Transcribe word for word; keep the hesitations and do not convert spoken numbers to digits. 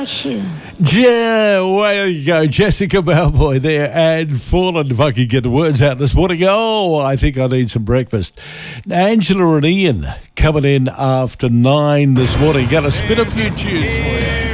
you. Yeah, way to go. Jessica Bowboy there and Fallen, if I could get the words out this morning. Oh, I think I need some breakfast. Angela and Ian coming in after nine this morning. Going to spin a few tunes for you.